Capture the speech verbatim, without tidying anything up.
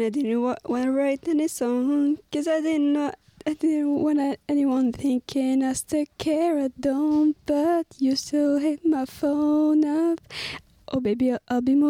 And I didn't wa- want to write any song, cause I didn't know, I didn't want anyone thinking I still care, I don't, but you still hit my phone up. Oh baby, I'll, I'll be more